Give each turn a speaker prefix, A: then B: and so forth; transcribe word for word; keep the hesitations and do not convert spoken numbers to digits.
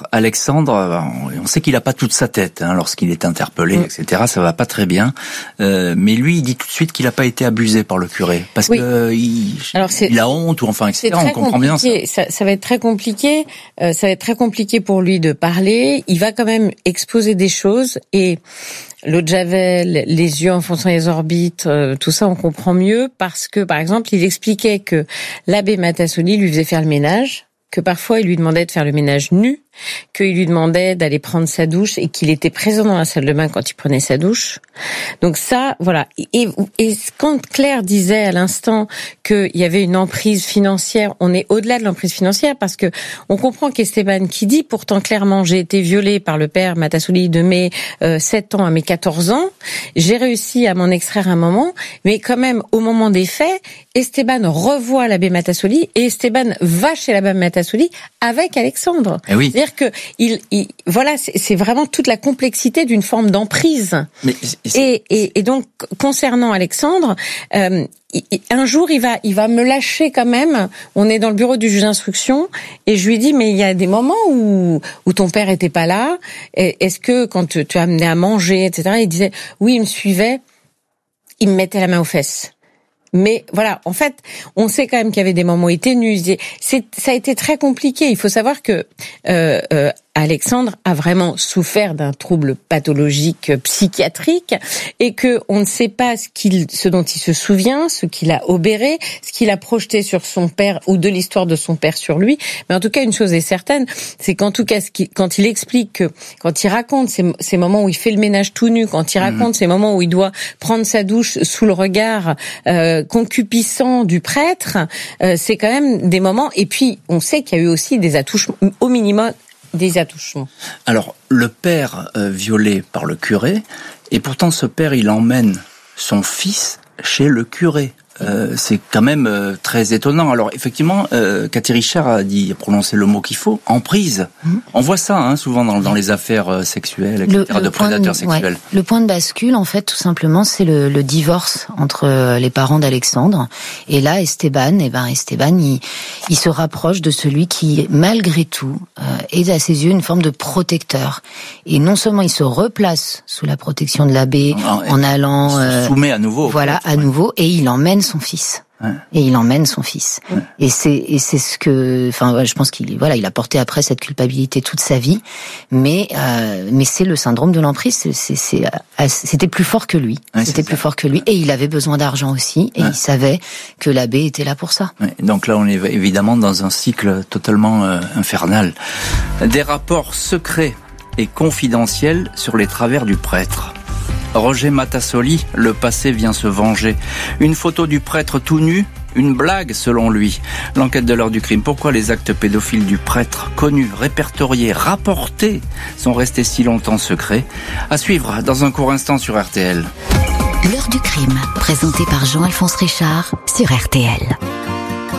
A: Alexandre, on sait qu'il n'a pas toute sa tête hein, lorsqu'il est interpellé, mmh. et cetera. Ça va pas très bien. Euh, mais lui, il dit tout de suite qu'il n'a pas été abusé par le curé. Parce oui. que euh, il, Alors il a honte, ou enfin, et cetera. On comprend bien ça.
B: ça. Ça va être très compliqué. Euh, ça va être très compliqué pour lui de parler. Il va quand même exposer des choses. Et l'eau de Javel, les yeux enfonçant les orbites, euh, tout ça, on comprend mieux. Parce que, par exemple, il expliquait que l'abbé Matassoli lui faisait faire le ménage, que parfois il lui demandait de faire le ménage nu, qu'il lui demandait d'aller prendre sa douche et qu'il était présent dans la salle de bain quand il prenait sa douche. Donc ça, voilà. Et, et quand Claire disait à l'instant qu'il y avait une emprise financière, on est au-delà de l'emprise financière parce que on comprend qu'Esteban qui dit pourtant clairement j'ai été violée par le père Matassoli de mes euh, sept ans à mes quatorze ans, j'ai réussi à m'en extraire un moment, mais quand même au moment des faits, Esteban revoit l'abbé Matassoli et Esteban va chez l'abbé Matassoli avec Alexandre.
A: Eh oui.
B: C'est-à-dire que il, il voilà, c'est, c'est vraiment toute la complexité d'une forme d'emprise. Mais et, et, et donc concernant Alexandre, euh, il, un jour il va, il va me lâcher quand même. On est dans le bureau du juge d'instruction et je lui dis mais il y a des moments où où ton père était pas là. Est-ce que quand tu, tu as amené à manger, et cetera. Il disait oui, il me suivait, il me mettait la main aux fesses. Mais voilà, en fait, on sait quand même qu'il y avait des moments où il était nu. C'est, ça a été très compliqué. Il faut savoir que euh, euh, Alexandre a vraiment souffert d'un trouble pathologique psychiatrique et que on ne sait pas ce qu'il, ce dont il se souvient, ce qu'il a obéré, ce qu'il a projeté sur son père ou de l'histoire de son père sur lui. Mais en tout cas, une chose est certaine, c'est qu'en tout cas, ce qui, quand il explique que, quand il raconte ces, ces moments où il fait le ménage tout nu, quand il raconte mmh. ces moments où il doit prendre sa douche sous le regard euh, concupissant du prêtre, euh, c'est quand même des moments. Et puis, on sait qu'il y a eu aussi des attouchements, au minimum, des attouchements.
A: Alors, le père euh, violé par le curé, et pourtant ce père, il emmène son fils chez le curé. Euh, c'est quand même euh, très étonnant. Alors effectivement, euh, Cathy Richard a dit, a prononcé le mot qu'il faut, emprise. Mmh. On voit ça hein, souvent dans, dans les affaires euh, sexuelles, et cetera, le, le de prédateurs de, sexuels.
C: Ouais. Le point de bascule, en fait, tout simplement, c'est le, le divorce entre les parents d'Alexandre. Et là, Esteban, eh ben Esteban, il, il se rapproche de celui qui, malgré tout, euh, est à ses yeux une forme de protecteur. Et non seulement il se replace sous la protection de l'abbé non, en allant,
A: il se soumet à nouveau.
C: Voilà,
A: fait,
C: à ouais. nouveau, et il emmène son fils. Ouais. Et il emmène son fils. Ouais. Et c'est et c'est ce que, enfin, je pense qu'il voilà, il a porté après cette culpabilité toute sa vie, mais euh, mais c'est le syndrome de l'emprise. C'est, c'est, c'est c'était plus fort que lui. Ouais, c'était plus ça. fort que lui. Et il avait besoin d'argent aussi. Et ouais. il savait que l'abbé était là pour ça.
A: Ouais. Donc là, on est évidemment dans un cycle totalement euh, infernal. Des rapports secrets et confidentiels sur les travers du prêtre. Roger Matassoli, le passé vient se venger. Une photo du prêtre tout nu, une blague selon lui. L'enquête de l'heure du crime. Pourquoi les actes pédophiles du prêtre, connus, répertoriés, rapportés, sont restés si longtemps secrets? À suivre dans un court instant sur R T L.
D: L'heure du crime, présenté par Jean-Alphonse Richard sur R T L.